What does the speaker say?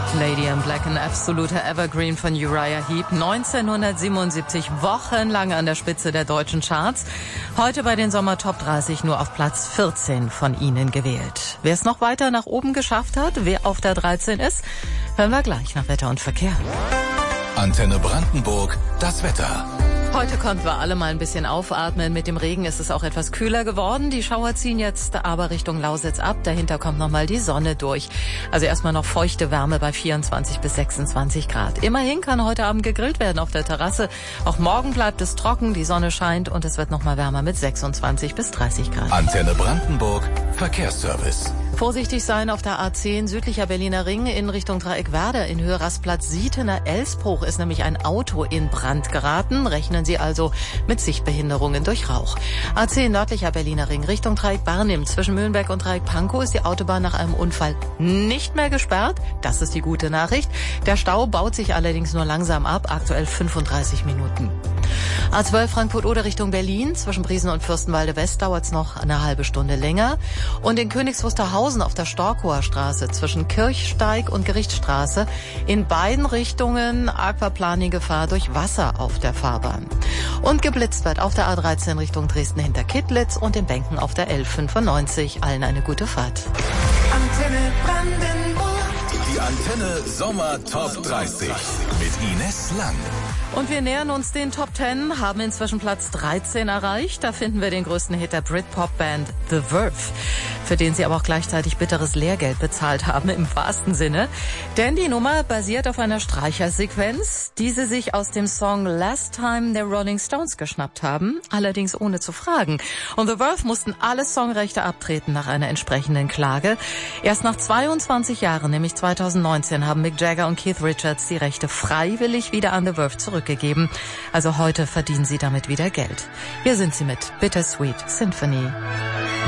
Lady in Black, ein absoluter Evergreen von Uriah Heep. 1977 wochenlang an der Spitze der deutschen Charts. Heute bei den Sommer Top 30 nur auf Platz 14 von Ihnen gewählt. Wer es noch weiter nach oben geschafft hat, wer auf der 13 ist, hören wir gleich nach Wetter und Verkehr. Antenne Brandenburg, das Wetter. Heute konnten wir alle mal ein bisschen aufatmen. Mit dem Regen ist es auch etwas kühler geworden. Die Schauer ziehen jetzt aber Richtung Lausitz ab. Dahinter kommt nochmal die Sonne durch. Also erstmal noch feuchte Wärme bei 24 bis 26 Grad. Immerhin kann heute Abend gegrillt werden auf der Terrasse. Auch morgen bleibt es trocken, die Sonne scheint und es wird nochmal wärmer mit 26 bis 30 Grad. Antenne Brandenburg, Verkehrsservice. Vorsichtig sein auf der A10 südlicher Berliner Ring in Richtung Dreieckwerder in Höhe Rastplatz Sietener Elsbruch ist nämlich ein Auto in Brand geraten. Rechnen Sie also mit Sichtbehinderungen durch Rauch. A10 nördlicher Berliner Ring Richtung Dreieck Barnim zwischen Mühlenberg und Dreieck Pankow ist die Autobahn nach einem Unfall nicht mehr gesperrt. Das ist die gute Nachricht. Der Stau baut sich allerdings nur langsam ab, aktuell 35 Minuten. A12 Frankfurt-Oder Richtung Berlin. Zwischen Briesen und Fürstenwalde West dauert es noch eine halbe Stunde länger. Und in Königs Wusterhausen auf der Storkower Straße zwischen Kirchsteig und Gerichtsstraße in beiden Richtungen Aquaplaning-Gefahr durch Wasser auf der Fahrbahn. Und geblitzt wird auf der A13 Richtung Dresden hinter Kittlitz und in Benken auf der L95. Allen eine gute Fahrt. Antenne Brandenburg. Die Antenne Sommer Top 30 mit Ines Lang. Und wir nähern uns den Top 10, haben inzwischen Platz 13 erreicht. Da finden wir den größten Hit der Britpop-Band The Verve, für den sie aber auch gleichzeitig bitteres Lehrgeld bezahlt haben, im wahrsten Sinne. Denn die Nummer basiert auf einer Streichersequenz, die sie sich aus dem Song Last Time der Rolling Stones geschnappt haben, allerdings ohne zu fragen. Und The Verve mussten alle Songrechte abtreten nach einer entsprechenden Klage. Erst nach 22 Jahren, nämlich 2019, haben Mick Jagger und Keith Richards die Rechte freiwillig wieder an The Verve zurückgegeben. Also heute verdienen sie damit wieder Geld. Hier sind sie mit Bittersweet Symphony.